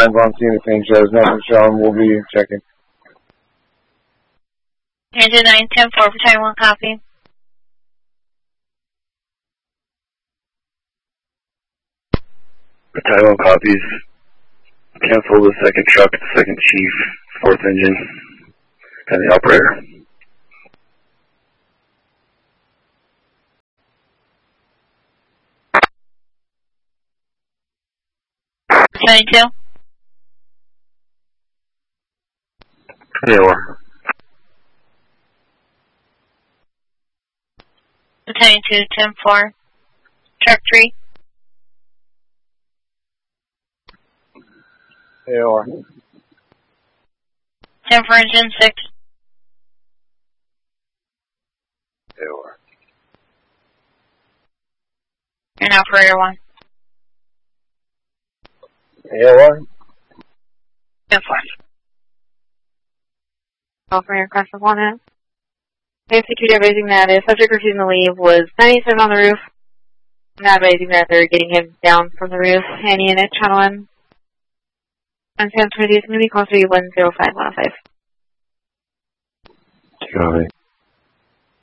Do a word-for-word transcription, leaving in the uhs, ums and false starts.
Times on scene, the same shows, nothing shown, we'll be checking. Engine nine ten four for Taiwan, copy. Taiwan copies. Cancel the second truck, second chief, fourth engine, and the operator. seventy-two. A O R. seventy-two ten four. Truck three. A O R. ten for engine six. A O R. And operator one. A O R. ten four. Operator cross for one in. Execute advising that if subject refusing to leave was ninety-seven on the roof. Not advising that they're getting him down from the roof. Any unit, channel one. On Sam twenty is going to be closer to one zero five one oh five. Copy.